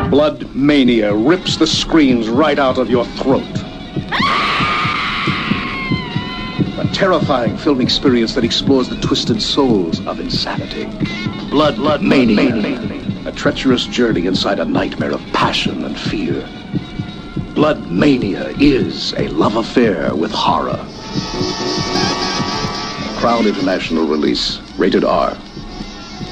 Blood Mania rips the screams right out of your throat. A terrifying film experience that explores the twisted souls of insanity. Blood Mania. A treacherous journey inside a nightmare of passion and fear. Blood Mania is a love affair with horror. Crown International release. Rated R.